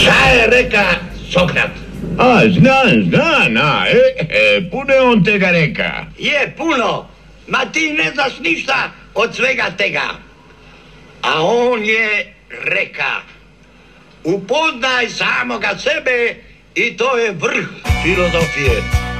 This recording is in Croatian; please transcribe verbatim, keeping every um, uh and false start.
Šta je reka Sokrat? A, znam, znam, a, e, e, puno je on tega reka. Je puno, ma ti ne znaš ništa od svega tega. A on je reka, upoznaj samoga sebe i to je vrh filozofije.